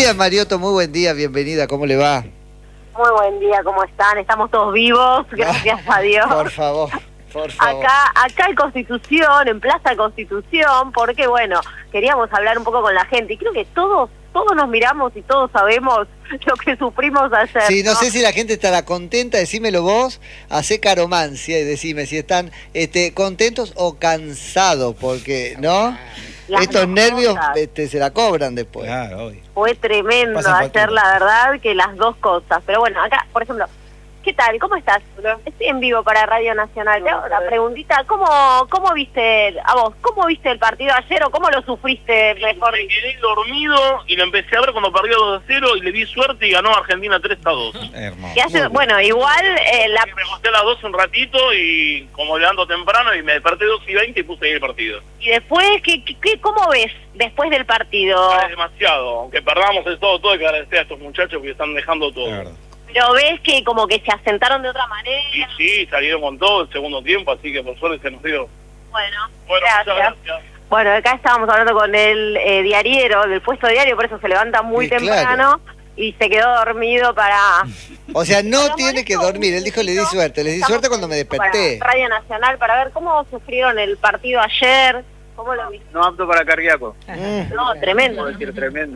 Miriam Mariotto, muy buen día, bienvenida, ¿cómo le va? Muy buen día, ¿cómo están? Estamos todos vivos, gracias a Dios. Por favor, por favor. Acá en Constitución, en Plaza Constitución, porque bueno, queríamos hablar un poco con la gente y creo que todos nos miramos y todos sabemos lo que sufrimos ayer. Sí, no sé si la gente estará contenta, decímelo vos, hacé caromancia y decime si están contentos o cansados, porque, ¿no? Estos nervios se la cobran después. Claro, obvio. Fue tremendo ayer, la verdad, que las dos cosas. Pero bueno, acá, por ejemplo, ¿qué tal? ¿Cómo estás? Estoy en vivo para Radio Nacional. Te hago una preguntita. ¿Cómo viste, cómo viste el partido ayer o cómo lo sufriste mejor? Me quedé dormido y lo empecé a ver cuando perdió 2-0 y le di suerte y ganó Argentina 3-2. Hermoso. Bueno, igual... Me acosté a las 2 un ratito y como levando temprano y me desperté 2:20 y puse ahí el partido. Y después, ¿cómo ves después del partido? Es demasiado. Aunque perdamos el todo hay que agradecer a estos muchachos que están dejando todo. Claro. Pero ves que como que se asentaron de otra manera. Y sí, salieron con todo el segundo tiempo, así que por suerte se nos dio. Bueno, Muchas gracias. gracias. Bueno, acá estábamos hablando con el diariero del puesto diario, por eso se levanta muy Sí, temprano y se quedó dormido para... O sea, no tiene que dormir, él dijo le di suerte cuando me desperté. Para Radio Nacional, para ver cómo sufrieron el partido ayer, cómo lo viste. No apto para cardíaco. No, tremendo. Puedo decir, tremendo.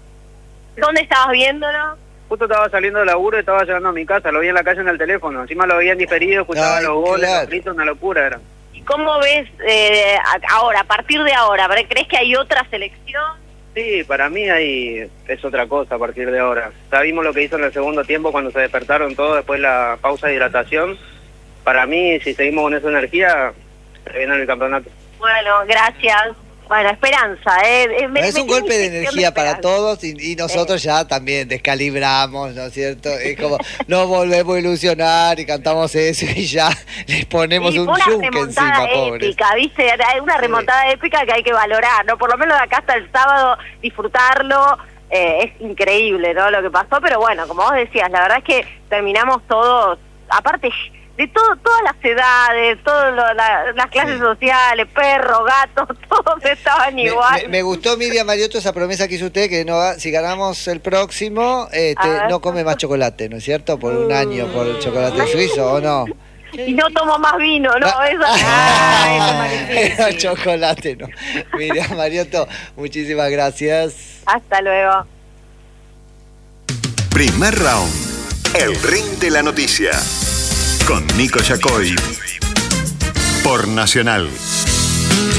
¿Dónde estabas viéndolo? Justo estaba saliendo de laburo y estaba llegando a mi casa, lo vi en la calle en el teléfono. Encima lo veía en diferido, escuchaba los goles, los gritos, una locura era. ¿Y cómo ves ahora, a partir de ahora? ¿Crees que hay otra selección? Sí, para mí ahí es otra cosa a partir de ahora. Sabimos lo que hizo en el segundo tiempo cuando se despertaron todos después de la pausa de hidratación. Para mí, si seguimos con esa energía, se viene el campeonato. Bueno, gracias. Bueno, esperanza, Es un golpe de energía para todos y nosotros ya también descalibramos, ¿no es cierto? Es como, nos volvemos a ilusionar y cantamos eso y ya les ponemos un yunque encima, pobres. Épica, ¿viste? Hay una remontada épica que hay que valorar, ¿no? Por lo menos de acá hasta el sábado disfrutarlo. Es increíble, ¿no? Lo que pasó, pero bueno, como vos decías, la verdad es que terminamos todos, aparte... de todas las edades, todas las clases sociales, perros, gatos, todos estaban igual. Me gustó, Miriam Mariotto, esa promesa que hizo usted, que si ganamos el próximo, no come más chocolate, ¿no es cierto? Por un año, por el chocolate suizo, ¿o no? Y no tomo más vino, ¿no? Eso es chocolate, ¿no? Miriam Mariotto, muchísimas gracias. Hasta luego. Primer round. El ring de la noticia. Con Nico Yacoy. Por Nacional.